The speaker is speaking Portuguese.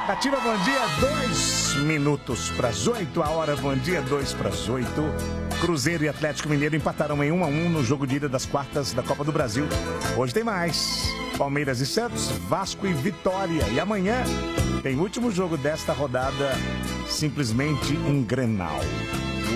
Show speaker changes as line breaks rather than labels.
Ativa Bom Dia, 2 minutos para as 8. A hora Bom Dia, 2 para as 8. Cruzeiro e Atlético Mineiro empataram em 1-1 no jogo de ida das quartas da Copa do Brasil. Hoje tem mais. Palmeiras e Santos, Vasco e Vitória. E amanhã tem o último jogo desta rodada, simplesmente um Grenal.